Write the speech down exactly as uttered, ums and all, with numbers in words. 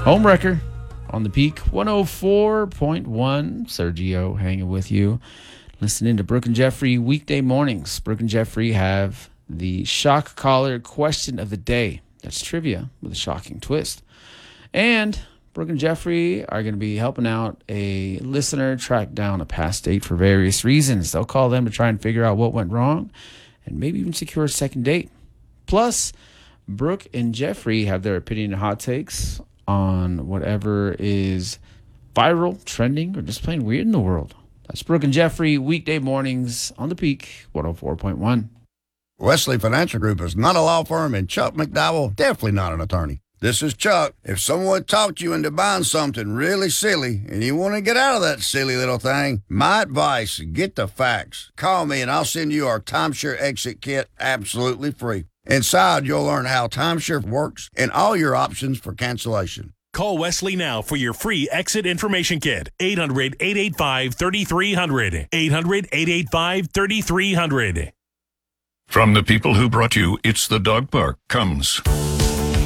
Homewrecker on the Peak one oh four point one. Sergio hanging with you. Listening to Brooke and Jeffrey weekday mornings. Brooke and Jeffrey have the shock collar question of the day. That's trivia with a shocking twist. And Brooke and Jeffrey are going to be helping out a listener track down a past date for various reasons. They'll call them to try and figure out what went wrong and maybe even secure a second date. Plus, Brooke and Jeffrey have their opinion and hot takes on whatever is viral, trending, or just plain weird in the world. That's Brooke and Jeffrey, weekday mornings on the Peak one oh four point one. Wesley Financial Group is not a law firm, and Chuck McDowell, definitely not an attorney. This is Chuck. If someone talked you into buying something really silly and you want to get out of that silly little thing, my advice, get the facts. Call me and I'll send you our timeshare exit kit absolutely free. Inside, you'll learn how timeshare works and all your options for cancellation. Call Wesley now for your free exit information kit. eight hundred, eight eight five, three three zero zero. eight hundred, eight eight five, three three zero zero. From the people who brought you It's the Dog Park comes...